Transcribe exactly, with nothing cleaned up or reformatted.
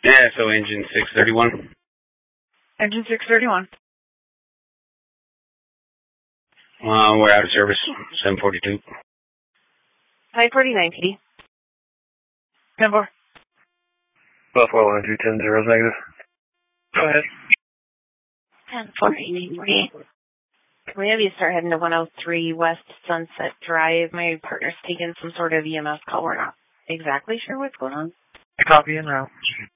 Yeah, so engine six thirty-one. Engine six thirty-one. Uh, we're out of service, seven forty-two. five forty-nine, P D. ten four. Buffalo one two ten zero negative. Go ahead. ten forty-nine. Can we have you start heading to one oh three West Sunset Drive? My partner's taking some sort of E M S call. We're not exactly sure what's going on. Copy en route.